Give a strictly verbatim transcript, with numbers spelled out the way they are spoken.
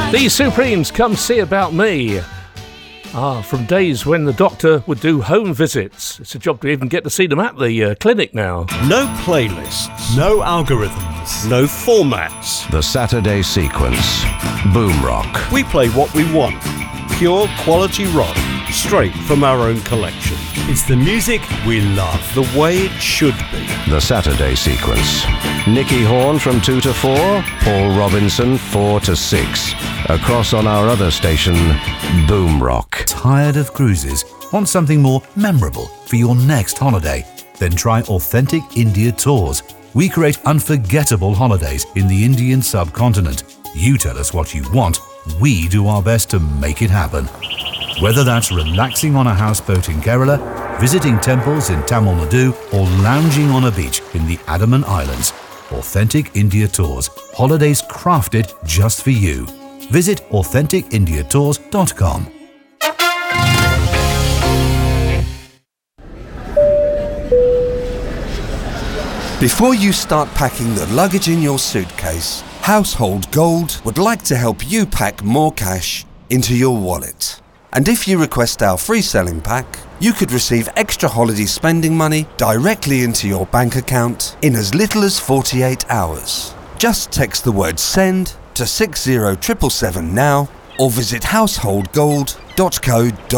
The Supremes, Come See About Me. Ah, from days when the doctor would do home visits. It's a job to even get to see them at the uh, clinic now. No playlists. No algorithms. No formats. The Saturday Sequence. Boom Rock. We play what we want. Pure quality rock. Straight from our own collection. It's the music we love. The way it should be. The Saturday Sequence. Nicky Horn from two to four. Paul Robinson four to six. Across on our other station, Boom Rock. Tired of cruises? Want something more memorable for your next holiday? Then try Authentic India Tours. We create unforgettable holidays in the Indian subcontinent. You tell us what you want. We do our best to make it happen. Whether that's relaxing on a houseboat in Kerala, visiting temples in Tamil Nadu, or lounging on a beach in the Andaman Islands, Authentic India Tours. Holidays crafted just for you. Visit authentic india tours dot com. Before you start packing the luggage in your suitcase, Household Gold would like to help you pack more cash into your wallet. And if you request our free selling pack, you could receive extra holiday spending money directly into your bank account in as little as forty-eight hours. Just text the word SEND to six zero seven seven seven now or visit household gold dot co dot uk.